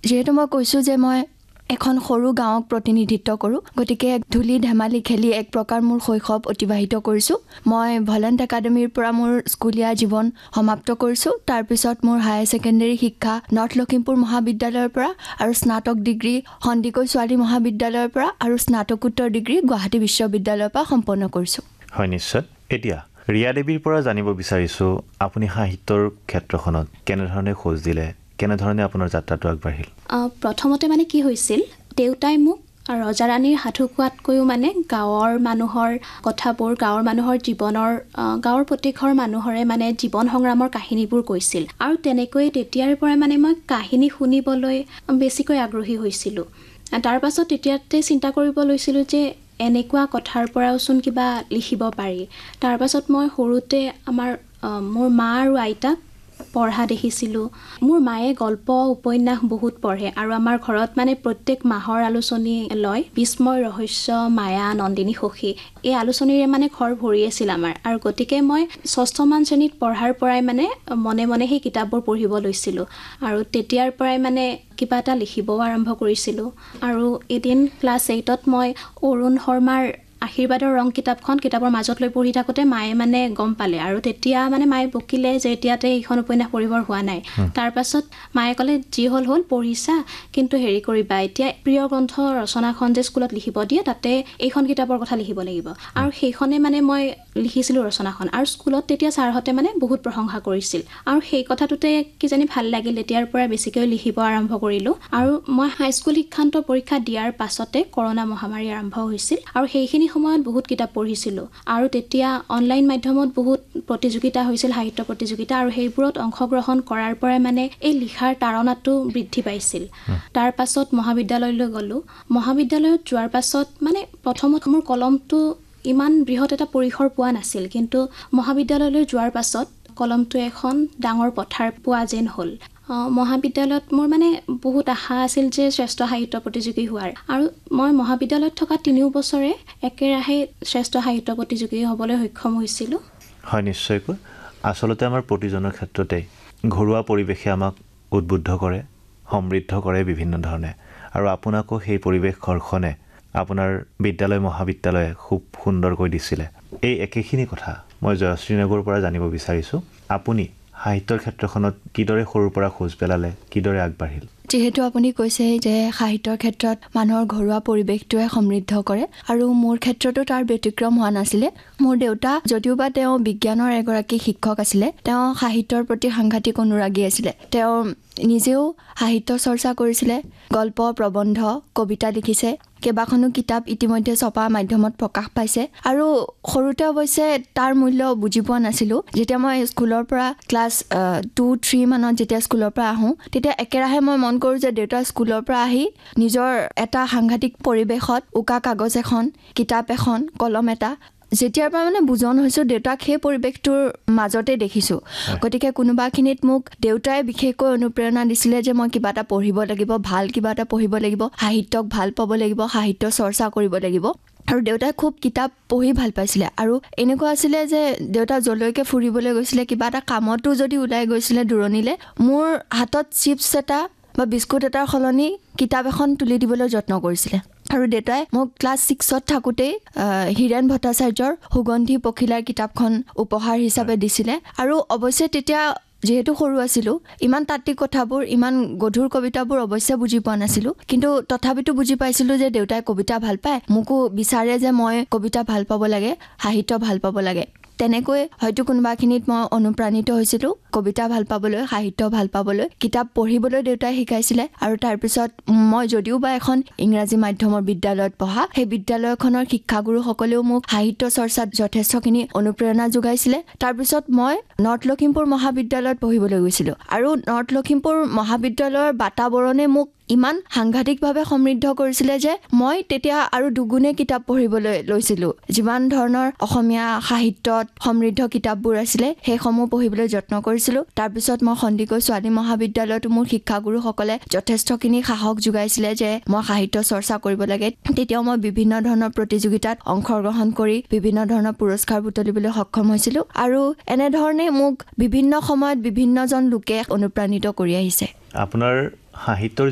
যেহেতু মই কৈছোঁ যে মই এখন সৰু গাঁৱক প্ৰতিনিধিত্ব কৰোঁ, গতিকে ধূলি ধেমালি খেলি এক প্ৰকাৰ মোৰ শৈশৱ অতিবাহিত কৰিছোঁ। মই ভলেণ্ট একাডেমীৰ পৰা মোৰ স্কুলীয়া জীৱন সমাপ্ত কৰিছোঁ। তাৰপিছত মোৰ হায়াৰ ছেকেণ্ডেৰী শিক্ষা নৰ্থ লখিমপুৰ মহাবিদ্যালয়ৰ পৰা আৰু স্নাতক ডিগ্ৰী সন্দিকৈ ছোৱালী মহাবিদ্যালয়ৰ পৰা আৰু স্নাতকোত্তৰ ডিগ্ৰী গুৱাহাটী বিশ্ববিদ্যালয়ৰ পৰা সম্পন্ন কৰিছোঁ। হয়, নিশ্চয়। এতিয়া ৰিয়া দেৱীৰ পৰা জানিব বিচাৰিছোঁ, আপুনি সাহিত্যৰ ক্ষেত্ৰখনত কেনেধৰণে খোজ দিলে, কেনেধৰণে আপোনাৰ যাত্ৰাটো আগবাঢ়িল? প্ৰথমতে মানে কি হৈছিল, দেউতাই মোক ৰজা ৰাণীৰ সাধু কোৱাতকৈও মানে গাঁৱৰ মানুহৰ কথাবোৰ, গাঁৱৰ মানুহৰ জীৱনৰ, গাঁৱৰ প্ৰতিঘৰ মানুহৰে মানে জীৱন সংগ্ৰামৰ কাহিনীবোৰ কৈছিল। আৰু তেনেকৈ তেতিয়াৰ পৰাই মানে মই কাহিনী শুনিবলৈ বেছিকৈ আগ্ৰহী হৈছিলোঁ। তাৰ পাছত তেতিয়াতে চিন্তা কৰিব লৈছিলোঁ যে এনেকুৱা কথাৰ পৰাওচোন কিবা লিখিব পাৰি। তাৰ পাছত মই সৰুতে মোৰ মা আৰু আইতাক পঢ়া দেখিছিলোঁ। মোৰ মায়ে গল্প উপন্যাস বহুত পঢ়ে আৰু আমাৰ ঘৰত মানে প্ৰত্যেক মাহৰ আলোচনী লয়। বিস্ময়, ৰহস্য, মায়া, নন্দিনী, সখী, এই আলোচনীৰে মানে ঘৰ ভৰি আছিল আমাৰ। আৰু গতিকে মই ৬ষ্ঠমান শ্ৰেণীত পঢ়াৰ পৰাই মানে মনে মনে সেই কিতাপবোৰ পঢ়িব লৈছিলোঁ আৰু তেতিয়াৰ পৰাই মানে কিবা এটা লিখিবও আৰম্ভ কৰিছিলোঁ। আৰু এদিন ক্লাছ 8ত মই অৰুণ শৰ্মাৰ আশীৰ্বাদৰ ৰং কিতাপৰ মাজত লৈ পঢ়ি থাকোঁতে মায়ে মানে গম পালে আৰু তেতিয়া মানে মায়ে বকিলে যে এতিয়াতে এইখন উপন্যাস পঢ়িবৰ হোৱা নাই। তাৰ পাছত মায়ে ক'লে যি হ'ল পঢ়িছা, কিন্তু হেৰি কৰিবা, এতিয়া প্ৰিয় গ্ৰন্থ ৰচনাখন যে স্কুলত লিখিব দিয়ে তাতে এইখন কিতাপৰ কথা লিখিব লাগিব। আৰু সেইখনে মানে মই লিখিছিলোঁ ৰচনাখন। আৰু স্কুলত তেতিয়া ছাৰহঁতে মানে বহুত প্ৰশংসা কৰিছিল আৰু সেই কথাটোতে কিজানি ভাল লাগিল, তেতিয়াৰ পৰা বেছিকৈ লিখিব আৰম্ভ কৰিলোঁ। আৰু মই হাইস্কুল শিক্ষান্ত পৰীক্ষা দিয়াৰ পাছতে কৰোণা মহামাৰী আৰম্ভ হৈছিল আৰু সেইখিনি সময়ত বহুত কিতাপ পঢ়িছিলোঁ। আৰু তেতিয়া অনলাইন মাধ্যমত বহুত প্ৰতিযোগিতা হৈছিল, সাহিত্য প্ৰতিযোগিতা, আৰু সেইবোৰত অংশগ্ৰহণ কৰাৰ পৰাই মানে এই লিখাৰ তাৰণাটো বৃদ্ধি পাইছিল। তাৰ পাছত মহাবিদ্যালয়লৈ গ'লোঁ। মহাবিদ্যালয়ত যোৱাৰ পাছত মানে প্ৰথমত মোৰ কলমটো ইমান বৃহৎ এটা পৰিসৰ পোৱা নাছিল, কিন্তু মহাবিদ্যালয়লৈ যোৱাৰ পাছত কলমটো এখন ডাঙৰ পথাৰ পোৱা যেন হ'ল। মহাবিদ্যালয়ত মোৰ মানে বহুত আশা আছিল যে শ্ৰেষ্ঠ সাহিত্য প্ৰতিযোগী হোৱাৰ, আৰু মই মহাবিদ্যালয়ত থকা 3 বছৰে একেৰাহে শ্ৰেষ্ঠ সাহিত্য প্ৰতিযোগী হ'বলৈ সক্ষম হৈছিলোঁ। হয়, নিশ্চয়কৈ। আচলতে আমাৰ প্ৰতিজনৰ ক্ষেত্ৰতে ঘৰুৱা পৰিৱেশে আমাক উদ্বুদ্ধ কৰে, সমৃদ্ধ কৰে বিভিন্ন ধৰণে, আৰু আপোনাকো সেই পৰিৱেশ ঘৰখনে আপোনাৰ বিদ্যালয় মহাবিদ্যালয়ে খুব সুন্দৰকৈ দিছিলে। এই একেখিনি কথা মই জয়শ্ৰীনগৰৰ পৰা জানিব বিচাৰিছোঁ, আপুনি সাহিত্যৰ ক্ষেত্ৰখনত কিদৰে সৰুৰ পৰা খোজ পেলালে, কিদৰে আগবাঢ়িল? যিহেতু আপুনি কৈছে যে সাহিত্যৰ ক্ষেত্ৰত মানুহৰ ঘৰুৱা পৰিৱেশটোৱে সমৃদ্ধ কৰে, আৰু মোৰ ক্ষেত্ৰতো তাৰ ব্যতিক্ৰম হোৱা নাছিলে। মোৰ দেউতা যদিওবা তেওঁ বিজ্ঞানৰ এগৰাকী শিক্ষক আছিলে, তেওঁ সাহিত্যৰ প্ৰতি সাংঘাতিক অনুৰাগী আছিলে। তেওঁ নিজেও সাহিত্য চৰ্চা কৰিছিলে, গল্প, প্ৰবন্ধ, কবিতা লিখিছে, কেইবাখনো কিতাপ ইতিমধ্যে ছপা মাধ্যমত প্ৰকাশ পাইছে। আৰু সৰুতে অৱশ্যে তাৰ মূল্য বুজি পোৱা নাছিলোঁ। যেতিয়া মই স্কুলৰ পৰা ক্লাছ 2-3 মানত যেতিয়া স্কুলৰ পৰা আহোঁ, তেতিয়া একেৰাহে মই মন কৰোঁ যে দেউতা স্কুলৰ পৰা আহি নিজৰ এটা সাংঘাতিক পৰিৱেশত উকা কাগজ এখন, কিতাপ এখন, কলম এটা, যেতিয়াৰ পৰা মানে বুজন হৈছোঁ দেউতাক সেই পৰিৱেশটোৰ মাজতে দেখিছোঁ। গতিকে কোনোবাখিনিত মোক দেউতাই বিশেষকৈ অনুপ্ৰেৰণা দিছিলে যে মই কিবা এটা পঢ়িব লাগিব, ভাল কিবা এটা পঢ়িব লাগিব, সাহিত্যক ভাল পাব লাগিব, সাহিত্য চৰ্চা কৰিব লাগিব। আৰু দেউতাই খুব কিতাপ পঢ়ি ভাল পাইছিলে। আৰু এনেকুৱা আছিলে যে দেউতা যলৈকে ফুৰিবলৈ গৈছিলে, কিবা এটা কামতো যদি ওলাই গৈছিলে দূৰণিলৈ, মোৰ হাতত চিপছ এটা বা বিস্কুট এটাৰ সলনি কিতাপ এখন তুলি দিবলৈ যত্ন কৰিছিলে। আৰু দেউতাই মোক ক্লাছ 6ত থাকোঁতেই হীৰেণ ভট্টাচাৰ্যৰ সুগন্ধি পখিলাৰ কিতাপখন উপহাৰ হিচাপে দিছিলে। আৰু অৱশ্যে তেতিয়া যিহেতু সৰু আছিলোঁ, ইমান তাত্ত্বিক কথাবোৰ, ইমান গধুৰ কবিতাবোৰ অৱশ্যে বুজি পোৱা নাছিলোঁ, কিন্তু তথাপিতো বুজি পাইছিলোঁ যে দেউতাই কবিতা ভাল পায়, মোকো বিচাৰে যে মই কবিতা ভাল পাব লাগে, সাহিত্য ভাল পাব লাগে। তেনেকৈ হয়তো কোনোবাখিনিত মই অনুপ্ৰাণিত হৈছিলোঁ কবিতা ভাল পাবলৈ, সাহিত্য ভাল পাবলৈ, কিতাপ পঢ়িবলৈ দেউতাই শিকাইছিলে। আৰু তাৰপিছত মই যদিও বা এখন ইংৰাজী মাধ্যমৰ বিদ্যালয়ত পঢ়া, সেই বিদ্যালয়খনৰ শিক্ষাগুৰুসকলেও মোক সাহিত্য চৰ্চাত যথেষ্টখিনি অনুপ্ৰেৰণা যোগাইছিলে। তাৰপিছত মই নৰ্থ লখিমপুৰ মহাবিদ্যালয়ত পঢ়িবলৈ গৈছিলোঁ, আৰু নৰ্থ লখিমপুৰ মহাবিদ্যালয়ৰ বাতাবৰণে মোক ইমান সাংঘাতিকভাৱে সমৃদ্ধ কৰিছিলে যে মই তেতিয়া আৰু দুগুণে কিতাপ পঢ়িবলৈ লৈছিলোঁ। যিমান ধৰণৰ অসমীয়া সাহিত্যত সমৃদ্ধ কিতাপবোৰ আছিলে সেইসমূহ পঢ়িবলৈ যত্ন কৰিছিলোঁ। তাৰপিছত মই সন্দিকৈ ছোৱালী মহাবিদ্যালয়তো মোৰ শিক্ষাগুৰুসকলে যথেষ্টখিনি সাহস যোগাইছিলে যে মই সাহিত্য চৰ্চা কৰিব লাগে। তেতিয়াও মই বিভিন্ন ধৰণৰ প্ৰতিযোগিতাত অংশগ্ৰহণ কৰি বিভিন্ন ধৰণৰ পুৰস্কাৰ বুটলিবলৈ সক্ষম হৈছিলোঁ। আৰু এনেধৰণে মোক বিভিন্ন সময়ত বিভিন্নজন লোকে অনুপ্ৰাণিত কৰি আহিছে। আপোনাৰ সাহিত্যৰ